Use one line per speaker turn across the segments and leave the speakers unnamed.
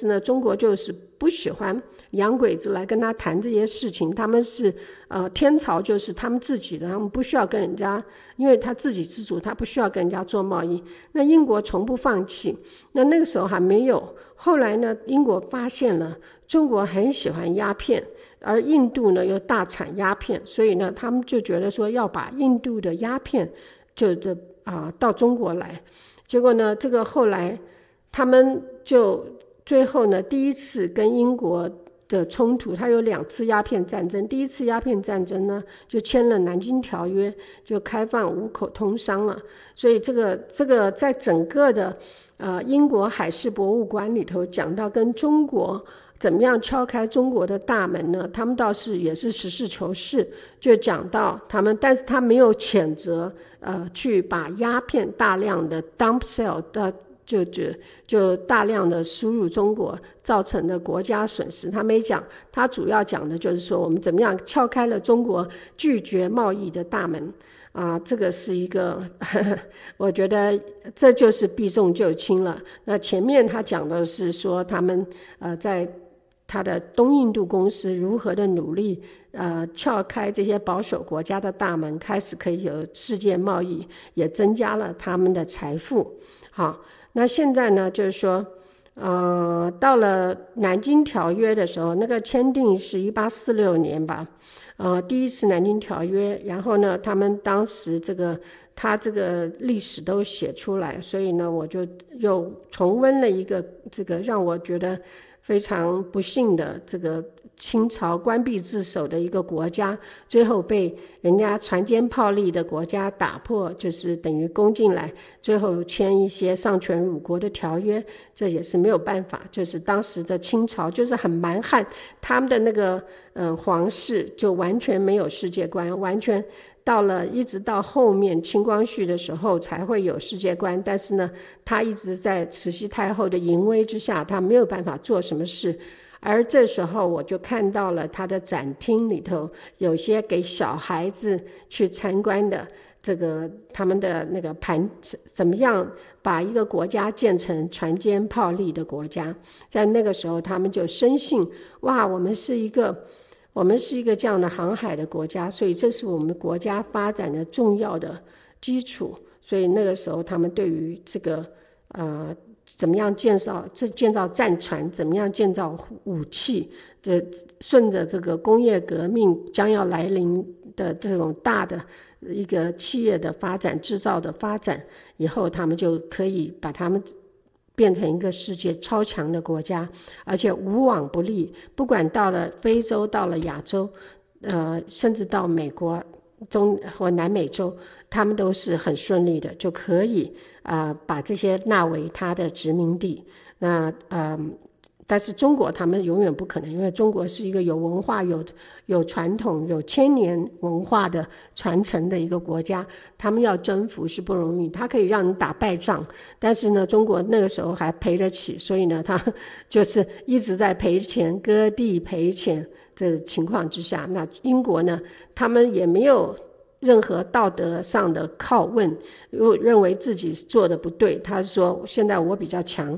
是呢，中国就是不喜欢洋鬼子来跟他谈这些事情，他们是天朝就是他们自己的，他们不需要跟人家，因为他自给自足，他不需要跟人家做贸易。那英国从不放弃，那个时候还没有，后来呢，英国发现了中国很喜欢鸦片，而印度呢又大产鸦片，所以呢，他们就觉得说要把印度的鸦片到中国来。结果呢，这个后来他们就最后呢，第一次跟英国的冲突，它有2次鸦片战争。第一次鸦片战争呢，就签了南京条约，就开放5口通商了。所以这个在整个的英国海事博物馆里头讲到跟中国怎么样敲开中国的大门呢？他们倒是也是实事求是，就讲到他们，但是他没有谴责去把鸦片大量的 dump sale 的就大量的输入中国造成的国家损失，他没讲，他主要讲的就是说我们怎么样敲开了中国拒绝贸易的大门这个是一个我觉得这就是避重就轻了。那前面他讲的是说他们在他的东印度公司如何的努力撬开这些保守国家的大门，开始可以有世界贸易，也增加了他们的财富。好，那现在呢，就是说到了南京条约的时候，那个签订是1846年吧，第一次南京条约，然后呢，他们当时他这个历史都写出来，所以呢，我就又重温了一个这个让我觉得非常不幸的这个清朝关闭自守的一个国家，最后被人家船坚炮利的国家打破，就是等于攻进来，最后签一些丧权辱国的条约，这也是没有办法，就是当时的清朝就是很蛮汉，他们的那个皇室就完全没有世界观，完全一直到后面清光绪的时候才会有世界观，但是呢，他一直在慈禧太后的淫威之下，他没有办法做什么事。而这时候我就看到了他的展厅里头有些给小孩子去参观的这个他们的那个怎么样把一个国家建成船坚炮利的国家。在那个时候他们就深信，哇，我们是一个这样的航海的国家，所以这是我们国家发展的重要的基础。所以那个时候他们对于这个怎么样建造战船，怎么样建造武器，顺着这个工业革命将要来临的这种大的一个企业的发展，制造的发展以后，他们就可以把他们变成一个世界超强的国家，而且无往不利，不管到了非洲，到了亚洲甚至到美国或南美洲，他们都是很顺利的，就可以把这些纳为他的殖民地。那但是中国他们永远不可能，因为中国是一个有文化、有传统、有千年文化的传承的一个国家，他们要征服是不容易。他可以让你打败仗，但是呢，中国那个时候还赔得起，所以呢，他就是一直在赔钱，割地赔钱的情况之下，那英国呢，他们也没有任何道德上的拷问，又认为自己做的不对，他说现在我比较强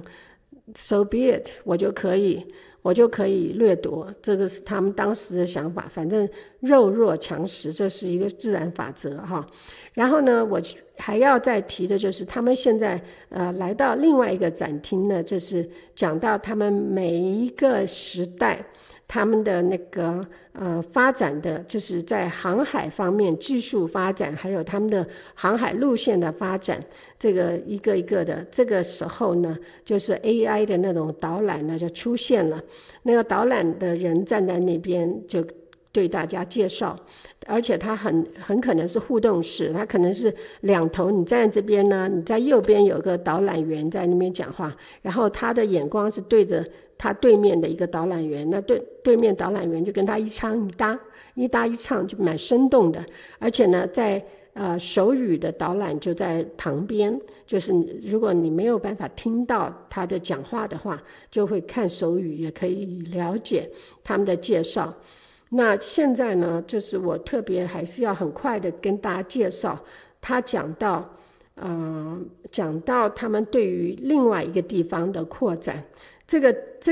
，so be it， 我就可以掠夺，这个是他们当时的想法。反正肉弱强食，这是一个自然法则哈。然后呢，我还要再提的就是他们现在来到另外一个展厅呢，就是讲到他们每一个时代他们的那个发展的，就是在航海方面技术发展，还有他们的航海路线的发展，这个一个一个的。这个时候呢，就是 AI 的那种导览呢就出现了，那个导览的人站在那边就对大家介绍，而且他很可能是互动式，他可能是两头，你站在这边呢，你在右边有个导览员在那边讲话，然后他的眼光是对着他对面的一个导览员，那对面导览员就跟他一唱一搭一唱，就蛮生动的。而且呢，在手语的导览就在旁边，就是如果你没有办法听到他的讲话的话，就会看手语，也可以了解他们的介绍。那现在呢，就是我特别还是要很快的跟大家介绍，他讲到他们对于另外一个地方的扩展，这个